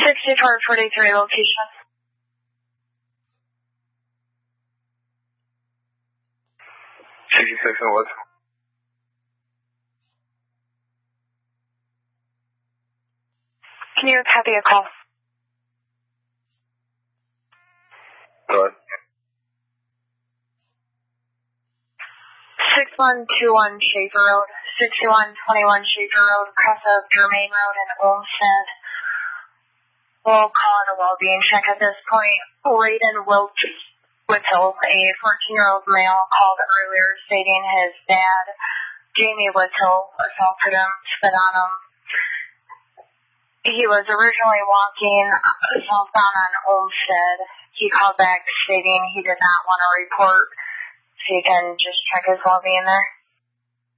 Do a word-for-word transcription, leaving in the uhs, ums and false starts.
sixty-four forty-three location. sixty-six and what? Can you copy a call? Go ahead. six one two one Schaefer Road, sixty-one twenty-one Schaefer Road, cross of Germain Road in Olmsted. We'll call it a well-being check at this point. Raiden Wilt Whittle, a fourteen-year-old male, called earlier stating his dad, Jamie Whittle, assaulted him, spit on him. He was originally walking southbound on Olmsted. He called back stating he did not want to report, so you can just check his well-being there.